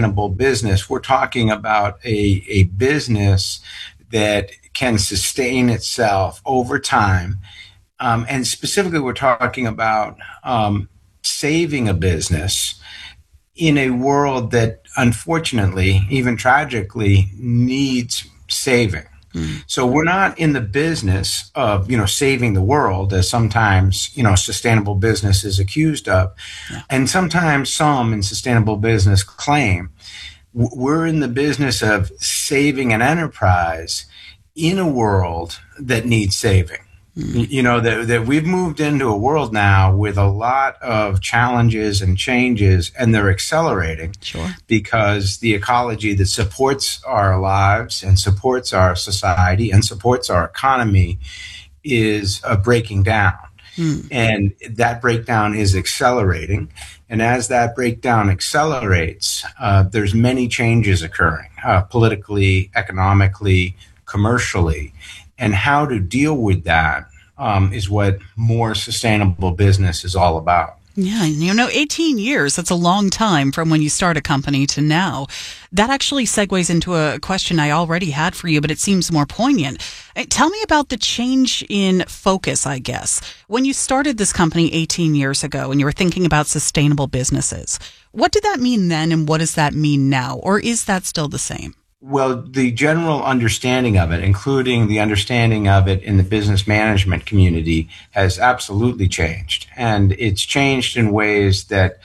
sustainable business, we're talking about a business that can sustain itself over time. And specifically, we're talking about saving a business in a world that, unfortunately, even tragically, needs saving. So we're not in the business of, saving the world, as sometimes, sustainable business is accused of. Yeah. And sometimes some in sustainable business claim. We're in the business of saving an enterprise in a world that needs saving. That we've moved into a world now with a lot of challenges and changes, and they're accelerating. Sure. Because the ecology that supports our lives and supports our society and supports our economy is breaking down. And that breakdown is accelerating. And as that breakdown accelerates, there's many changes occurring, politically, economically, commercially. And how to deal with that is what more sustainable business is all about. Yeah, 18 years, that's a long time from when you start a company to now. That actually segues into a question I already had for you, but it seems more poignant. Tell me about the change in focus, I guess. When you started this company 18 years ago and you were thinking about sustainable businesses, what did that mean then and what does that mean now? Or is that still the same? Well, the general understanding of it, including the understanding of it in the business management community, has absolutely changed. And it's changed in ways that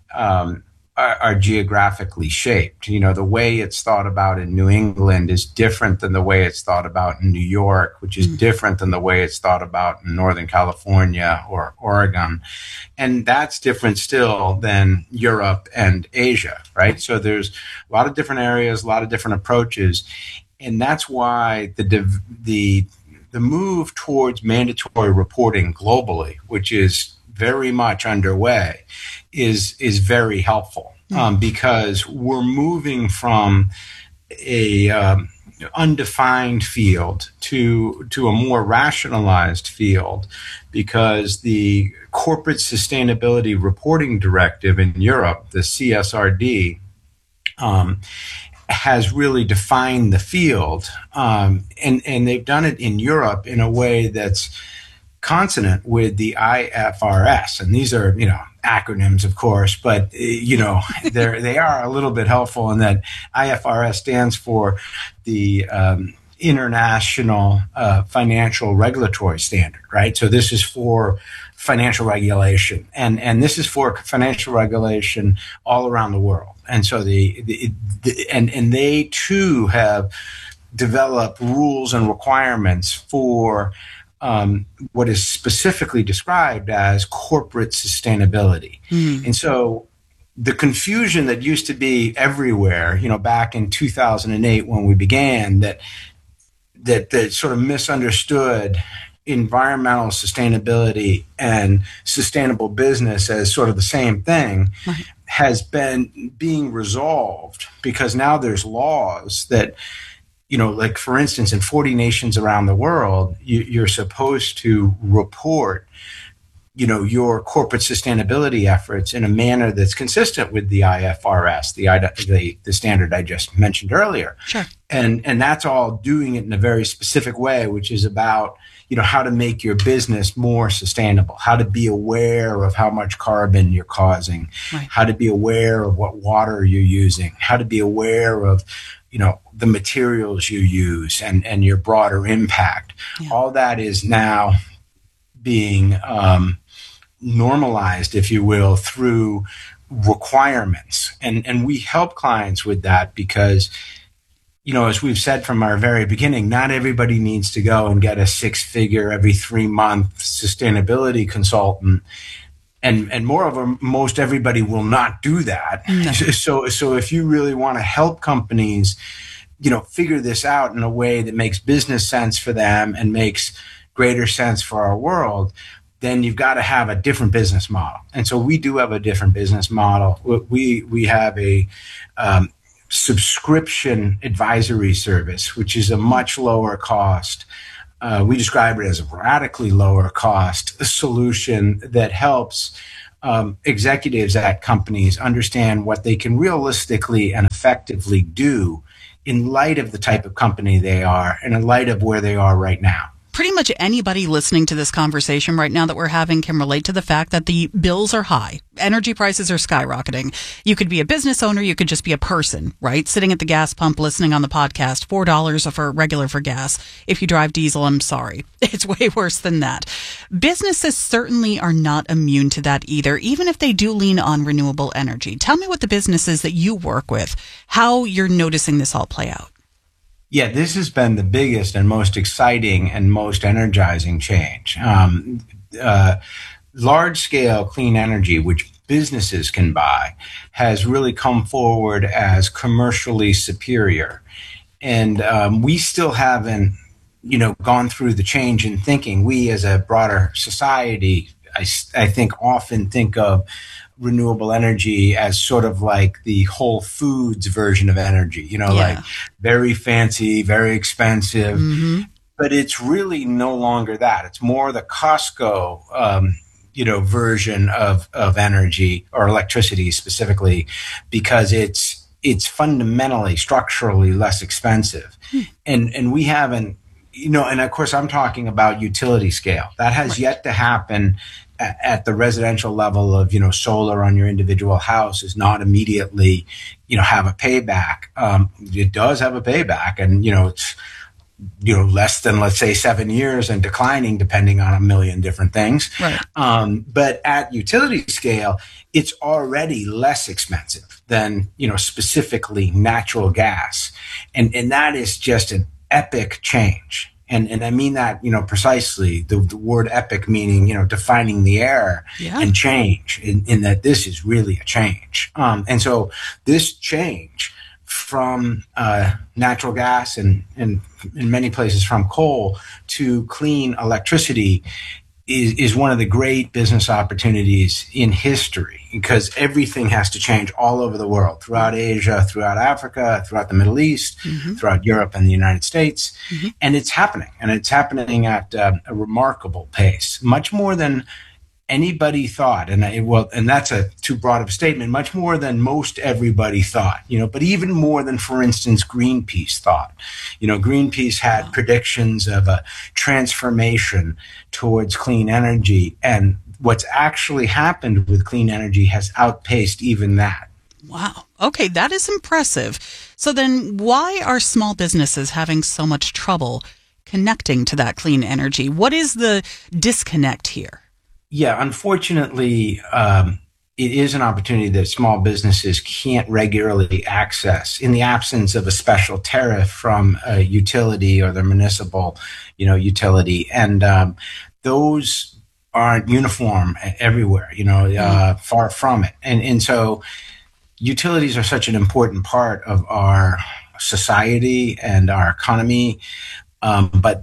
are geographically shaped. The way it's thought about in New England is different than the way it's thought about in New York, which is different than the way it's thought about in Northern California or Oregon. And that's different still than Europe and Asia, right? So there's a lot of different areas, a lot of different approaches. And that's why the move towards mandatory reporting globally, which is very much underway, is very helpful because we're moving from a undefined field to a more rationalized field, because the Corporate Sustainability Reporting Directive in Europe, the CSRD, has really defined the field, and they've done it in Europe in a way that's consonant with the IFRS. And these are, acronyms, of course, but, they are a little bit helpful in that IFRS stands for the International Financial Regulatory Standard, right? So this is for financial regulation, and this is for financial regulation all around the world. And so and they too have developed rules and requirements for what is specifically described as corporate sustainability. And so the confusion that used to be everywhere, back in 2008 when we began, that sort of misunderstood environmental sustainability and sustainable business as sort of the same thing, right, has been being resolved, because now there's laws that, like, for instance, in 40 nations around the world, you're supposed to report, your corporate sustainability efforts in a manner that's consistent with the IFRS, the standard I just mentioned earlier. Sure. And that's all doing it in a very specific way, which is about, how to make your business more sustainable, how to be aware of how much carbon you're causing, right, how to be aware of what water you're using, how to be aware of, the materials you use and your broader impact. Yeah. All that is now being normalized, if you will, through requirements. And we help clients with that because, as we've said from our very beginning, not everybody needs to go and get a 6-figure every 3-month sustainability consultant. And moreover, most everybody will not do that. No. So if you really want to help companies, figure this out in a way that makes business sense for them and makes greater sense for our world, then you've got to have a different business model. And so we do have a different business model. We have a subscription advisory service, which is a much lower cost. We describe it as a radically lower cost solution that helps executives at companies understand what they can realistically and effectively do in light of the type of company they are and in light of where they are right now. Pretty much anybody listening to this conversation right now that we're having can relate to the fact that the bills are high. Energy prices are skyrocketing. You could be a business owner. You could just be a person, right? Sitting at the gas pump, listening on the podcast, $4 for regular for gas. If you drive diesel, I'm sorry. It's way worse than that. Businesses certainly are not immune to that either, even if they do lean on renewable energy. Tell me what the businesses that you work with, how you're noticing this all play out. Yeah, this has been the biggest and most exciting and most energizing change. Large-scale clean energy, which businesses can buy, has really come forward as commercially superior. And we still haven't, gone through the change in thinking. We, as a broader society, I think often think of renewable energy as sort of like the Whole Foods version of energy, like very fancy, very expensive, but it's really no longer that. It's more the Costco, version of energy or electricity specifically, because it's fundamentally, structurally less expensive. And we haven't, and of course I'm talking about utility scale. That has yet to happen at the residential level of, solar on your individual house is not immediately, have a payback. It does have a payback, and, it's, less than, let's say, 7 years and declining depending on a million different things. Right. But at utility scale, it's already less expensive than, specifically natural gas. And that is just an epic change. And I mean that, precisely, the word epic meaning, defining the era and change in that this is really a change. And so this change from natural gas and in many places from coal to clean electricity is one of the great business opportunities in history, because everything has to change all over the world, throughout Asia, throughout Africa, throughout the Middle East, throughout Europe and the United States. And it's happening, at a remarkable pace, much more than anybody thought. And that's a too broad of a statement, much more than most everybody thought, but even more than, for instance, Greenpeace thought. Greenpeace had predictions of a transformation towards clean energy, and what's actually happened with clean energy has outpaced even that. Wow. Okay, that is impressive. So then why are small businesses having so much trouble connecting to that clean energy? What is the disconnect here? Yeah, unfortunately, it is an opportunity that small businesses can't regularly access in the absence of a special tariff from a utility or the municipal, utility. And those aren't uniform everywhere, far from it. And so utilities are such an important part of our society and our economy. But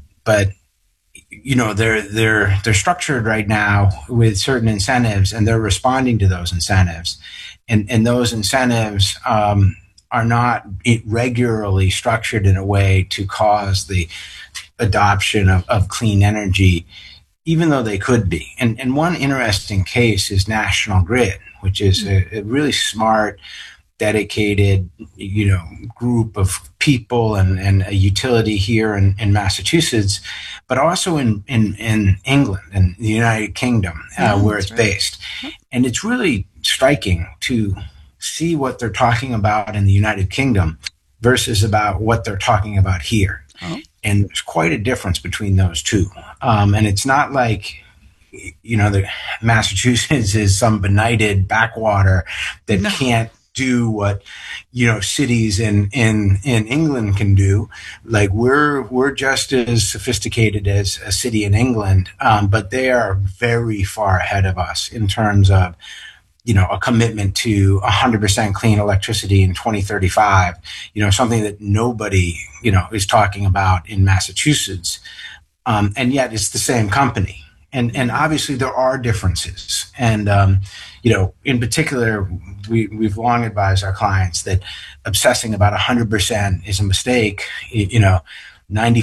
they're structured right now with certain incentives, and they're responding to those incentives, and those incentives are not regularly structured in a way to cause the adoption of clean energy, even though they could be. And one interesting case is National Grid, which is a really smart, dedicated, group of people and a utility here in Massachusetts, but also in England and the United Kingdom, where it's based. And it's really striking to see what they're talking about in the United Kingdom versus about what they're talking about here. Oh. And there's quite a difference between those two. And it's not like, the Massachusetts is some benighted backwater that can't do what cities in England can do. Like we're just as sophisticated as a city in England, but they are very far ahead of us in terms of a commitment to 100% clean electricity in 2035. Something that nobody is talking about in Massachusetts, and yet it's the same company. And obviously there are differences. And, in particular, we've long advised our clients that obsessing about 100% is a mistake.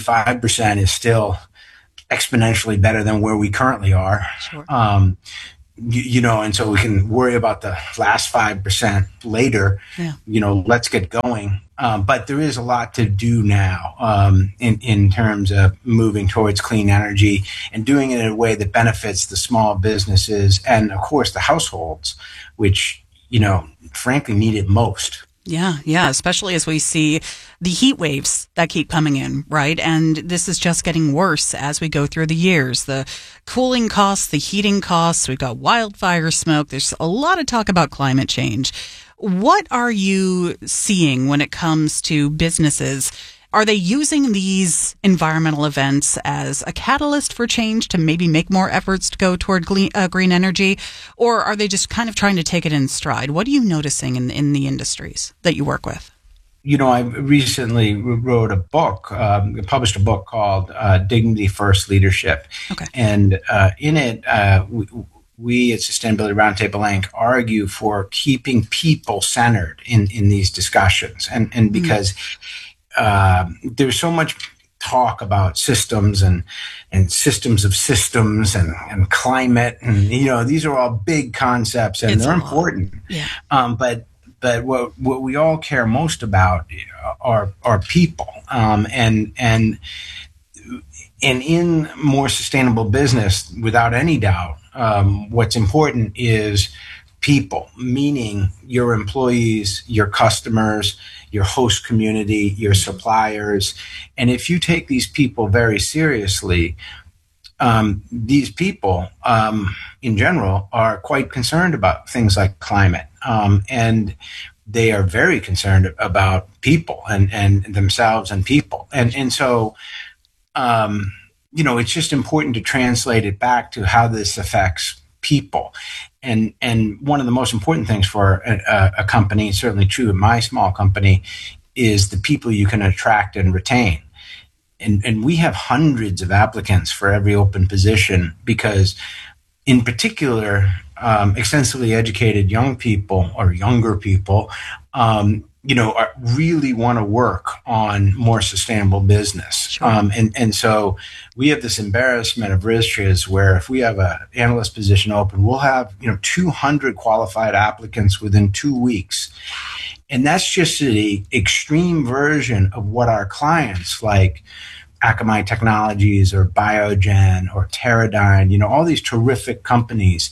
95% is still exponentially better than where we currently are. Sure. and so we can worry about the last 5% later. Yeah. Let's get going. But there is a lot to do now in terms of moving towards clean energy and doing it in a way that benefits the small businesses and, of course, the households, which, frankly, need it most. Yeah, yeah, especially as we see the heat waves that keep coming in, right? And this is just getting worse as we go through the years. The cooling costs, the heating costs, we've got wildfire smoke. There's a lot of talk about climate change. What are you seeing when it comes to businesses? Are they using these environmental events as a catalyst for change to maybe make more efforts to go toward green energy? Or are they just kind of trying to take it in stride? What are you noticing in the industries that you work with? I recently wrote a book, published a book called Dignity First Leadership. Okay. And in it, we at Sustainability Roundtable Inc. argue for keeping people centered in these discussions. And because there's so much talk about systems and systems of systems and climate. And, these are all big concepts and they're important. Yeah. But what we all care most about are people. And in more sustainable business, without any doubt, what's important is people, meaning your employees, your customers, your host community, your suppliers. And if you take these people very seriously, these people, in general, are quite concerned about things like climate. And they are very concerned about people and themselves and people. And so, it's just important to translate it back to how this affects people. And one of the most important things for a company, certainly true in my small company, is the people you can attract and retain. And we have hundreds of applicants for every open position because, in particular, extensively educated young people or younger people, really want to work on more sustainable business. Sure. And so we have this embarrassment of riches where if we have an analyst position open, we'll have 200 qualified applicants within 2 weeks. And that's just the extreme version of what our clients like Akamai Technologies or Biogen or Teradyne, all these terrific companies,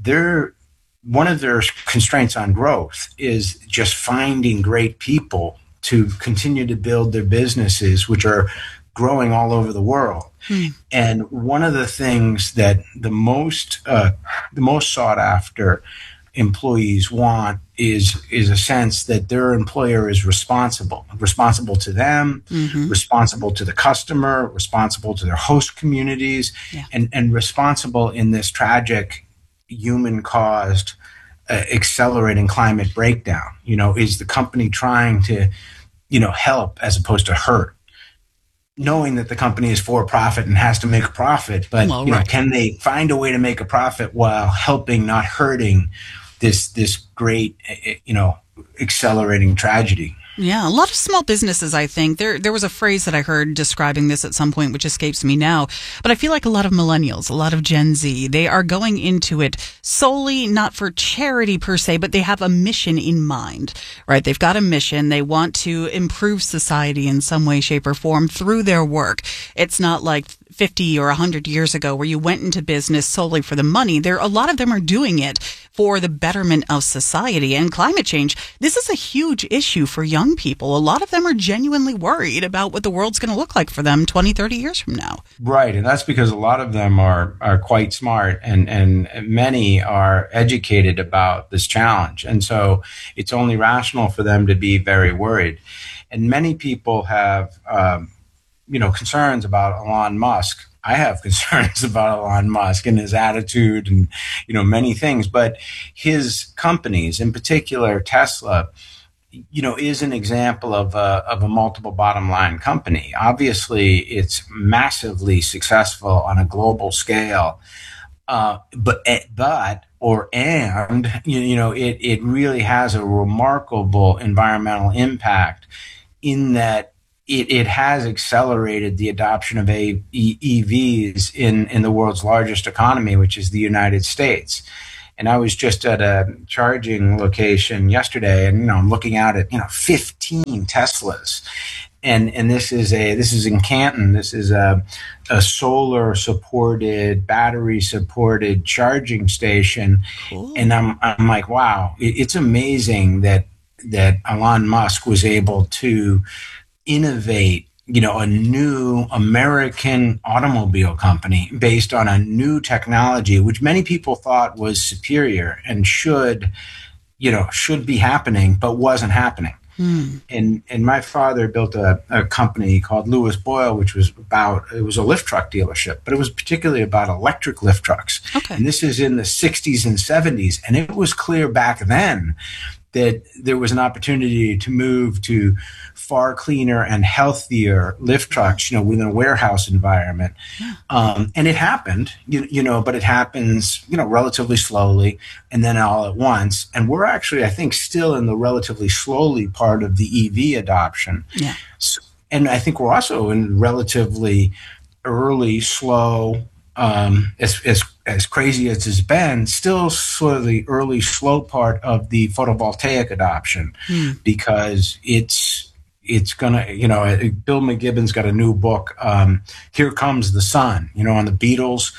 one of their constraints on growth is just finding great people to continue to build their businesses, which are growing all over the world. And one of the things that the most sought after employees want is a sense that their employer is responsible to them, responsible to the customer, responsible to their host communities, and responsible in this tragic human-caused accelerating climate breakdown. Is the company trying to, help as opposed to hurt? Knowing that the company is for profit and has to make a profit, but can they find a way to make a profit while helping, not hurting, this great, accelerating tragedy? Yeah, a lot of small businesses, I think. There was a phrase that I heard describing this at some point, which escapes me now. But I feel like a lot of millennials, a lot of Gen Z, they are going into it solely not for charity per se, but they have a mission in mind, right? They've got a mission. They want to improve society in some way, shape, or form through their work. It's not like 50 or 100 years ago where you went into business solely for the money. A lot of them are doing it for the betterment of society and climate change. This is a huge issue for young people. A lot of them are genuinely worried about what the world's going to look like for them 20, 30 years from now. Right. And that's because a lot of them are quite smart and many are educated about this challenge. And so it's only rational for them to be very worried. And many people have concerns about Elon Musk. I have concerns about Elon Musk and his attitude and, many things. But his companies, in particular Tesla, is an example of a multiple bottom line company. Obviously, it's massively successful on a global scale. It really has a remarkable environmental impact in that it has accelerated the adoption of EVs in the world's largest economy, which is the United States. And I was just at a charging location yesterday, and I'm looking out at 15 Teslas, and this is in Canton. This is a solar supported, battery supported charging station. Cool. And I'm like, wow, it's amazing that Elon Musk was able to innovate a new American automobile company based on a new technology, which many people thought was superior and should be happening, but wasn't happening. And my father built a company called Lewis Boyle, which was it was a lift truck dealership, but it was particularly about electric lift trucks. Okay. And this is in the 60s and 70s. And it was clear back then that there was an opportunity to move to far cleaner and healthier lift trucks, within a warehouse environment. And it happened, but it happens, relatively slowly and then all at once. And we're actually, I think, still in the relatively slowly part of the EV adoption. Yeah. So, and I think we're also in relatively early, slow, as crazy as it's been, still sort of the early, slow part of the photovoltaic adoption, because it's gonna, Bill McGibbon's got a new book, Here Comes the Sun, on the Beatles,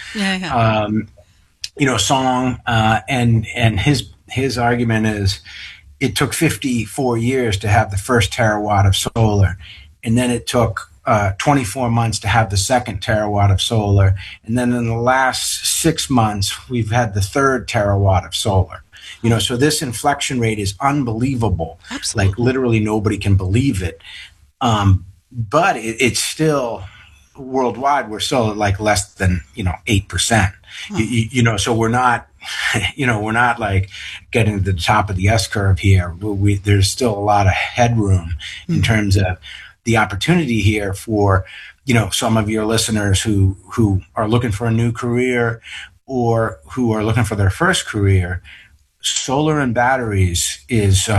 song, and his argument is it took 54 years to have the first terawatt of solar, and then it took 24 months to have the second terawatt of solar. And then in the last 6 months, we've had the third terawatt of solar. So this inflection rate is unbelievable. Absolutely. Like literally nobody can believe it. But it's still worldwide, we're still at like less than, 8%. So we're not, we're not like getting to the top of the S curve here. There's still a lot of headroom in terms of the opportunity here for, some of your listeners who are looking for a new career or who are looking for their first career. Solar and batteries is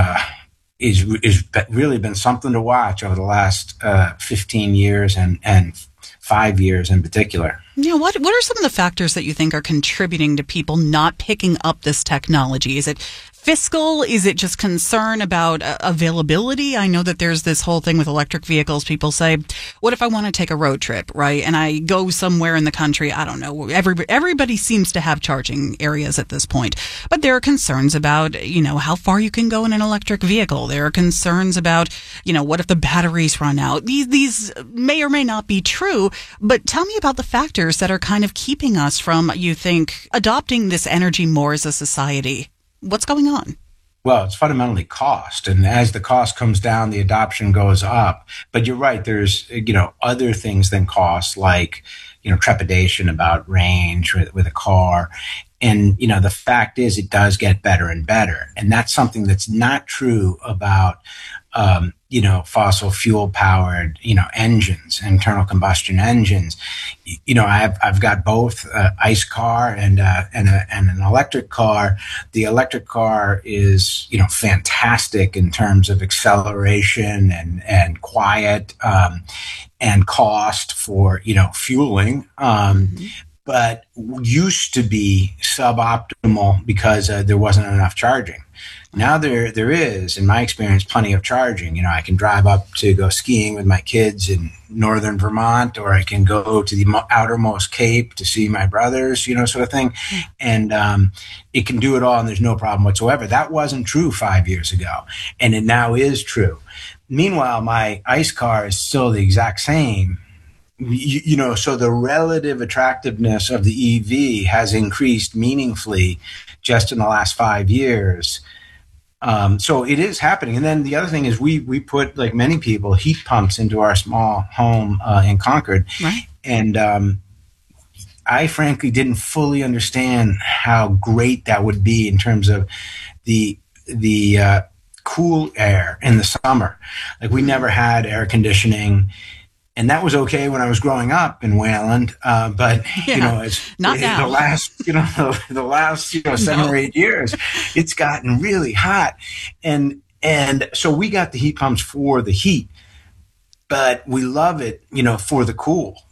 really been something to watch over the last 15 years and 5 years in particular. What are some of the factors that you think are contributing to people not picking up this technology? Is it fiscal? Is it just concern about availability? I know that there's this whole thing with electric vehicles. People say, what if I want to take a road trip, right? And I go somewhere in the country, I don't know, everybody seems to have charging areas at this point. But there are concerns about, how far you can go in an electric vehicle. There are concerns about, what if the batteries run out? These may or may not be true, but tell me about the factors that are kind of keeping us from, you think, adopting this energy more as a society. What's going on? Well, it's fundamentally cost. And as the cost comes down, the adoption goes up. But you're right. There's, other things than cost, like, trepidation about range with a car. And, the fact is it does get better and better. And that's something that's not true about, fossil fuel powered, engines, internal combustion engines. I've got both ICE car and an electric car. The electric car is, fantastic in terms of acceleration and quiet, and cost for, fueling. But used to be suboptimal because there wasn't enough charging. Now there is, in my experience, plenty of charging. I can drive up to go skiing with my kids in northern Vermont, or I can go to the outermost Cape to see my brothers, sort of thing. And it can do it all, and there's no problem whatsoever. That wasn't true 5 years ago, and it now is true. Meanwhile, my ICE car is still the exact same. So the relative attractiveness of the EV has increased meaningfully just in the last 5 years. So it is happening. And then the other thing is we put, like many people, heat pumps into our small home in Concord. Right. And I frankly didn't fully understand how great that would be in terms of the cool air in the summer. Like we never had air conditioning. And that was okay when I was growing up in Wayland, but it's not now. the last 7 or 8 years, it's gotten really hot, and so we got the heat pumps for the heat. but we love it, for the cool.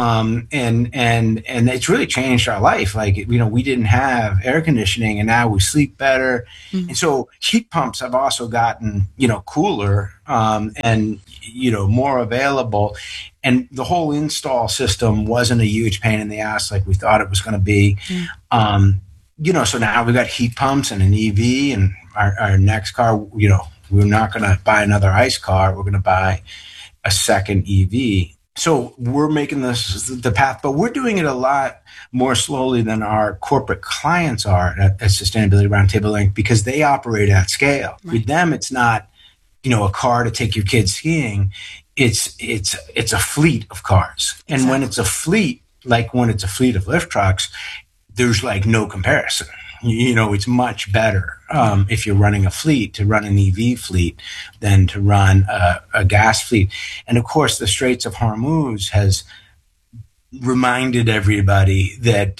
And it's really changed our life. Like, we didn't have air conditioning, and now we sleep better. Mm-hmm. And so heat pumps have also gotten, cooler, and, more available. And the whole install system wasn't a huge pain in the ass like we thought it was going to be. Mm-hmm. So now we've got heat pumps and an EV, and our next car, we're not going to buy another ICE car. We're going to buy a second EV. So we're making this the path, but we're doing it a lot more slowly than our corporate clients are at Sustainability Roundtable Inc. because they operate at scale. Right. With them, it's not, a car to take your kids skiing. It's a fleet of cars. Exactly. And when it's a fleet, like when it's a fleet of lift trucks, there's like no comparison. It's much better if you're running a fleet to run an EV fleet than to run a gas fleet. And of course, the Straits of Hormuz has reminded everybody that,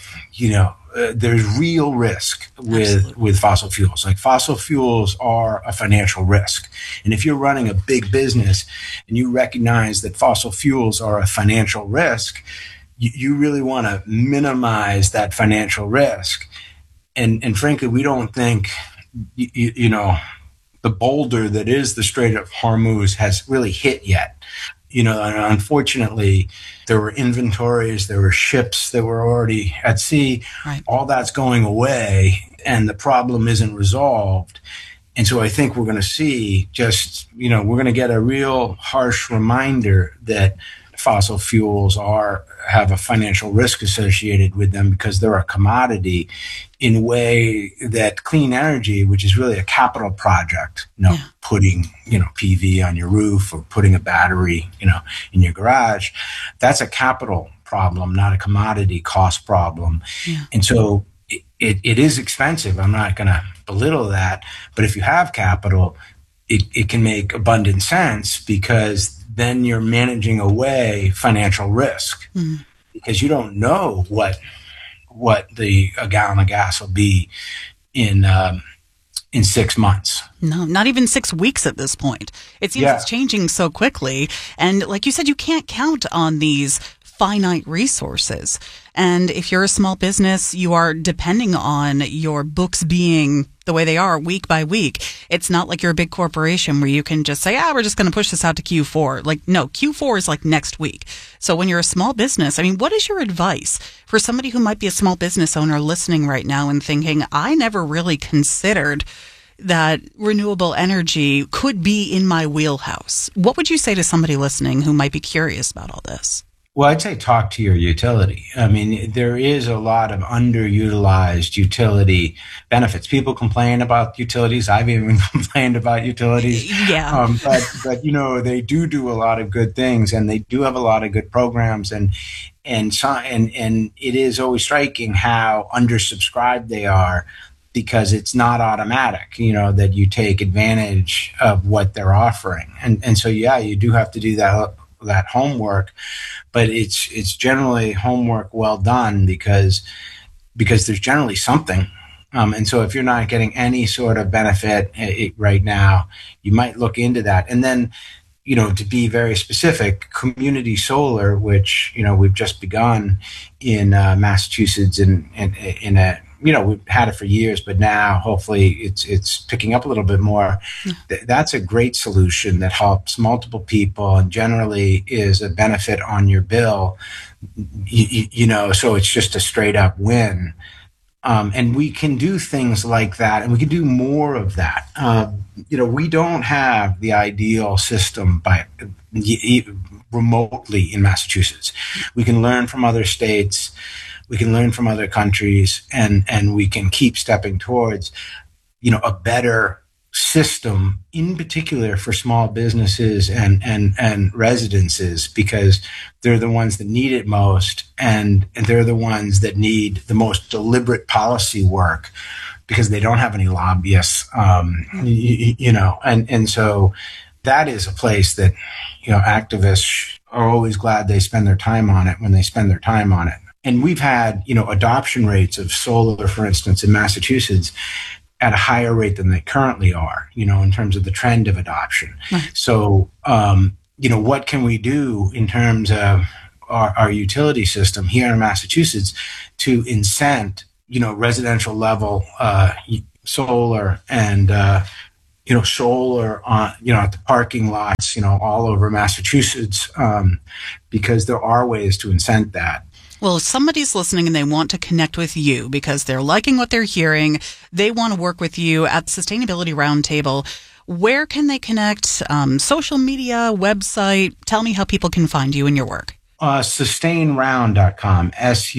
there's real risk with fossil fuels. Like, fossil fuels are a financial risk. And if you're running a big business and you recognize that fossil fuels are a financial risk, you really want to minimize that financial risk. And frankly, we don't think, the boulder that is the Strait of Hormuz has really hit yet. And unfortunately, there were inventories, there were ships that were already at sea. Right. All that's going away, and the problem isn't resolved. And so I think we're going to see we're going to get a real harsh reminder that fossil fuels have a financial risk associated with them because they're a commodity, in a way that clean energy, which is really a capital project, putting, PV on your roof or putting a battery, in your garage, that's a capital problem, not a commodity cost problem. Yeah. And so it is expensive. I'm not going to belittle that. But if you have capital, it can make abundant sense, because then you're managing away financial risk, because you don't know what a gallon of gas will be in 6 months. No, not even 6 weeks at this point. It seems it's changing so quickly. And like you said, you can't count on these finite resources. And if you're a small business, you are depending on your books being the way they are week by week. It's not like you're a big corporation where you can just say, we're just going to push this out to Q4. Like, no, Q4 is like next week. So when you're a small business, what is your advice for somebody who might be a small business owner listening right now and thinking, I never really considered that renewable energy could be in my wheelhouse? What would you say to somebody listening who might be curious about all this? Well, I'd say talk to your utility. There is a lot of underutilized utility benefits. People complain about utilities. I've even complained about utilities. Yeah. But they do a lot of good things, and they do have a lot of good programs, and it is always striking how undersubscribed they are, because it's not automatic, that you take advantage of what they're offering. And so, you do have to do that homework, but it's generally homework well done, because there's generally something. And so if you're not getting any sort of benefit right now, you might look into that. And then, to be very specific, community solar, which, we've just begun in Massachusetts, in a, we've had it for years, but now hopefully it's picking up a little bit more. Yeah. That's a great solution that helps multiple people and generally is a benefit on your bill, so it's just a straight up win. And we can do things like that, and we can do more of that. We don't have the ideal system remotely in Massachusetts. We can learn from other states. We can learn from other countries, and we can keep stepping towards, a better system, in particular for small businesses and residences, because they're the ones that need it most, and they're the ones that need the most deliberate policy work, because they don't have any lobbyists, and so that is a place that, activists are always glad they spend their time on it when they spend their time on it. And we've had, adoption rates of solar, for instance, in Massachusetts at a higher rate than they currently are, in terms of the trend of adoption. Right. So, what can we do in terms of our utility system here in Massachusetts to incent, residential level solar and solar on, at the parking lots, all over Massachusetts, because there are ways to incent that. Well, if somebody's listening and they want to connect with you because they're liking what they're hearing, they want to work with you at the Sustainability Roundtable, where can they connect? Social media, website? Tell me how people can find you and your work. Sustainround.com,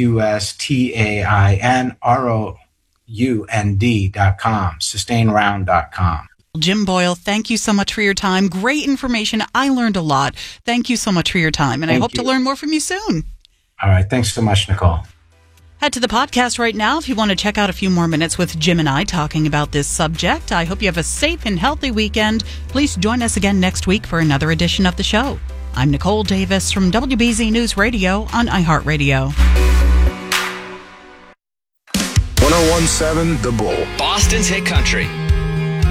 SUSTAINROUND.com, sustainround.com. Jim Boyle, thank you so much for your time. Great information. I learned a lot. Thank you so much for your time, and I hope to learn more from you soon. All right. Thanks so much, Nicole. Head to the podcast right now if you want to check out a few more minutes with Jim and I talking about this subject. I hope you have a safe and healthy weekend. Please join us again next week for another edition of the show. I'm Nicole Davis from WBZ News Radio on iHeartRadio. 1017 The Bull, Boston's hit country.